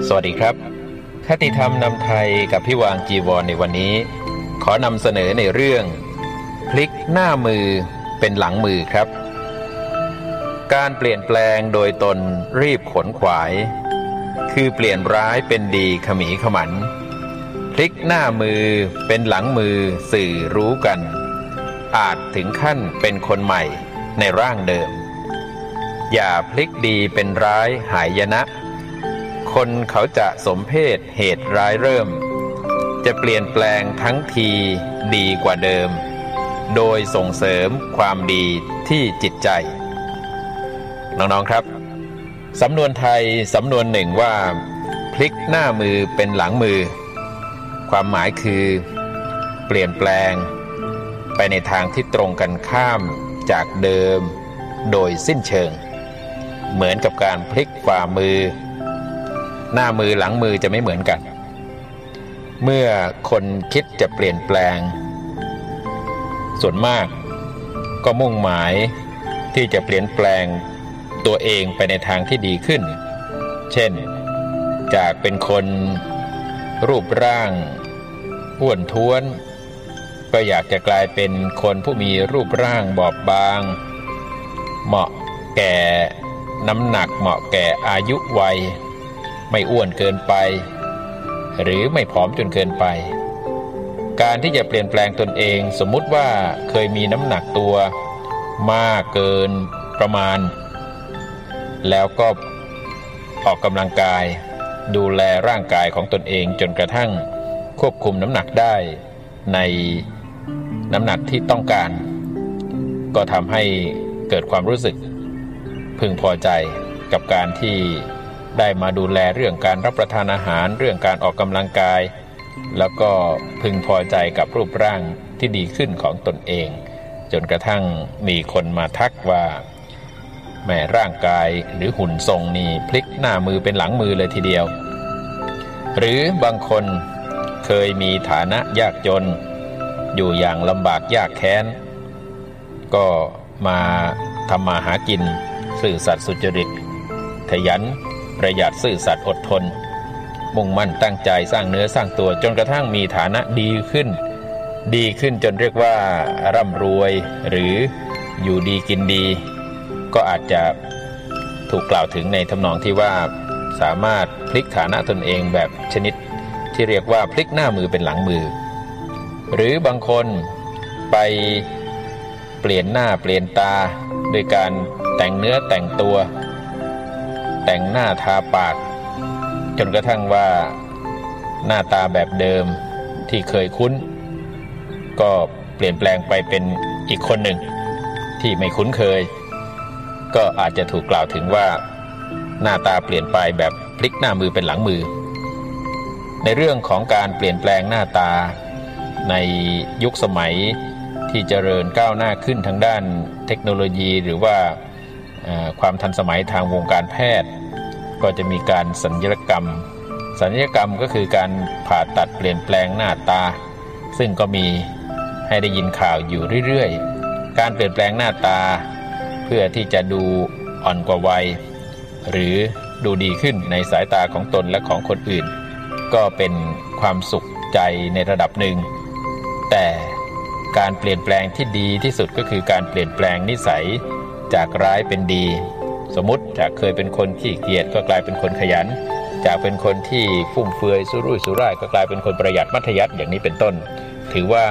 สวัสดีครับคติธรรมนำไทยกับพี่วางจีวรในวันนี้ขอนำเสนอในเรื่องพลิกหน้ามือเป็นหลังมือครับการเปลี่ยนแปลงโดยตนรีบขนขวายคือเปลี่ยนร้ายเป็นดีขมีขมันพลิกหน้ามือเป็นหลังมือสื่อรู้กันอาจถึงขั้นเป็นคนใหม่ในร่างเดิมอย่าพลิกดีเป็นร้ายหายนะคนเขาจะสมเพศเหตุร้ายเริ่มจะเปลี่ยนแปลงทั้งทีดีกว่าเดิมโดยส่งเสริมความดีที่จิตใจน้องๆครับสำนวนไทยสำนวนหนึ่งว่าพลิกหน้ามือเป็นหลังมือความหมายคือเปลี่ยนแปลงไปในทางที่ตรงกันข้ามจากเดิมโดยสิ้นเชิงเหมือนกับการพลิกฝ่ามือหน้ามือหลังมือจะไม่เหมือนกันเมื่อคนคิดจะเปลี่ยนแปลงส่วนมากก็มุ่งหมายที่จะเปลี่ยนแปลงตัวเองไปในทางที่ดีขึ้นเช่นจากเป็นคนรูปร่างอ้วนท้วนก็อยากจะกลายเป็นคนผู้มีรูปร่างบอบบางเหมาะแก่น้ำหนักเหมาะแก่อายุวัยไม่อ้วนเกินไปหรือไม่ผอมจนเกินไปการที่จะเปลี่ยนแปลงตนเองสมมุติว่าเคยมีน้ำหนักตัวมากเกินประมาณแล้วก็ออกกำลังกายดูแลร่างกายของตนเองจนกระทั่งควบคุมน้ำหนักได้ในน้ำหนักที่ต้องการก็ทำให้เกิดความรู้สึกพึงพอใจกับการที่ได้มาดูแลเรื่องการรับประทานอาหารเรื่องการออกกำลังกายแล้วก็พึงพอใจกับรูปร่างที่ดีขึ้นของตนเองจนกระทั่งมีคนมาทักว่าแม่ร่างกายหรือหุ่นทรงนี่พลิกหน้ามือเป็นหลังมือเลยทีเดียวหรือบางคนเคยมีฐานะยากจนอยู่อย่างลำบากยากแค้นก็มาทำมาหากินซื่อสัตย์สุจริตขยันประหยัดซื่อสัตย์อดทนมุ่งมั่นตั้งใจสร้างเนื้อสร้างตัวจนกระทั่งมีฐานะดีขึ้นจนเรียกว่าร่ำรวยหรืออยู่ดีกินดีก็อาจจะถูกกล่าวถึงในทำนองที่ว่าสามารถพลิกฐานะตนเองแบบชนิดที่เรียกว่าพลิกหน้ามือเป็นหลังมือหรือบางคนไปเปลี่ยนหน้าเปลี่ยนตาโดยการแต่งเนื้อแต่งตัวแต่งหน้าทาปากจนกระทั่งว่าหน้าตาแบบเดิมที่เคยคุ้นก็เปลี่ยนแปลงไปเป็นอีกคนหนึ่งที่ไม่คุ้นเคยก็อาจจะถูกกล่าวถึงว่าหน้าตาเปลี่ยนไปแบบพลิกหน้ามือเป็นหลังมือในเรื่องของการเปลี่ยนแปลงหน้าตาในยุคสมัยที่เจริญก้าวหน้าขึ้นทางด้านเทคโนโลยีหรือว่าความทันสมัยทางวงการแพทย์ก็จะมีการศัลยกรรมก็คือการผ่าตัดเปลี่ยนแปลงหน้าตาซึ่งก็มีให้ได้ยินข่าวอยู่เรื่อยๆการเปลี่ยนแปลงหน้าตาเพื่อที่จะดูอ่อนกว่าวัยหรือดูดีขึ้นในสายตาของตนและของคนอื่นก็เป็นความสุขใจในระดับหนึ่งแต่การเปลี่ยนแปลงที่ดีที่สุดก็คือการเปลี่ยนแปลงนิสัยจากร้ายเป็นดีสมมุติจากเคยเป็นคนขี้เกียจก็กลายเป็นคนขยันจากเป็นคนที่ฟุ่มเฟือยสุรุ่ยสุร่ายก็กลายเป็นคนประหยัดมัธยัสถ์อย่างนี้เป็นต้นถือว่า